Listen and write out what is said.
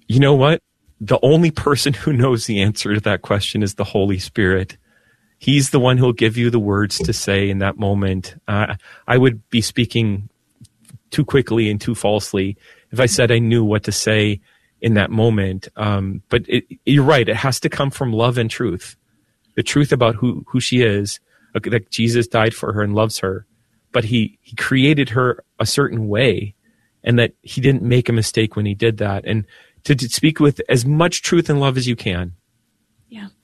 you know what? The only person who knows the answer to that question is the Holy Spirit. He's the one who'll give you the words to say in that moment. I would be speaking too quickly and too falsely if I said I knew what to say in that moment. But you're right. It has to come from love and truth. The truth about who she is, that Jesus died for her and loves her, but he created her a certain way, and that he didn't make a mistake when he did that. And to speak with as much truth and love as you can. Yeah.